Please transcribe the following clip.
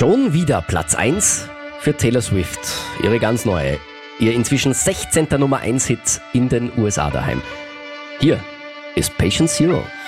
Schon wieder Platz 1 für Taylor Swift. Ihre ganz neue, ihr inzwischen 16. Nummer 1 Hit in den USA daheim. Hier ist Patient Zero.